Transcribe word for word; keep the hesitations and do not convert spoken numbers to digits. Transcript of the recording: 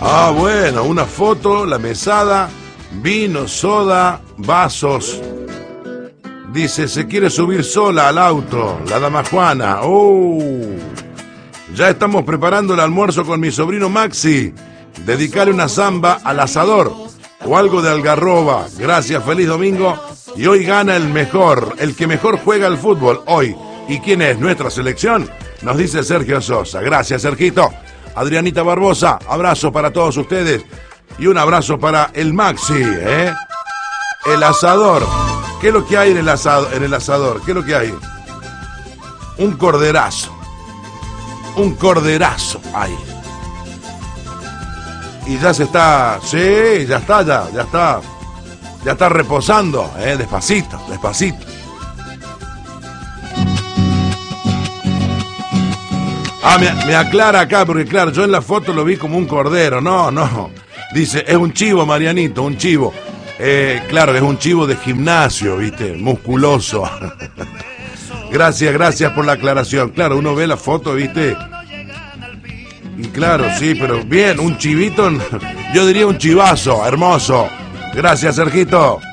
Ah, bueno, una foto, la mesada, vino, soda, vasos. Dice, se quiere subir sola al auto, la dama Juana. ¡Oh! Ya estamos preparando el almuerzo con mi sobrino Maxi. Dedicarle una zamba al asador o algo de algarroba. Gracias, feliz domingo. Y hoy gana el mejor, el que mejor juega al fútbol hoy. ¿Y quién es nuestra selección? Nos dice Sergio Sosa. Gracias, Sergito. Adrianita Barbosa, abrazo para todos ustedes. Y un abrazo para el Maxi, ¿eh? El asador. ¿Qué es lo que hay en el asado, en el asador? ¿Qué es lo que hay? Un corderazo. Un corderazo hay. Y ya se está, sí, ya está, ya, ya está, ya está reposando, eh, despacito, despacito. Ah, me, me aclara acá, porque claro, yo en la foto lo vi como un cordero, no, no. Dice, es un chivo, Marianito, un chivo. Eh, claro, es un chivo de gimnasio, viste, musculoso. Gracias, gracias por la aclaración. Claro, uno ve la foto, viste. Y claro, sí, pero bien, un chivito, yo diría un chivazo, hermoso. Gracias, Sergito.